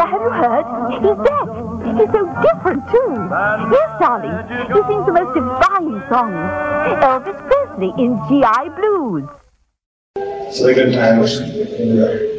Amelia, have you heard? He's back. He's so different, too. Yes, darling. He sings the most divine songs. Elvis Presley in G.I. Blues. It's a good time.